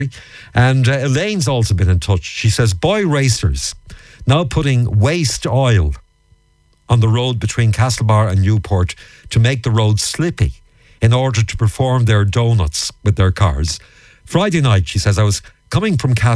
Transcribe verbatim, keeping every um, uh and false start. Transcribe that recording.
And uh, Elaine's also been in touch. She says, boy racers now putting waste oil on the road between Castlebar and Newport to make the road slippy in order to perform their donuts with their cars. Friday night, she says, I was coming from Castlebar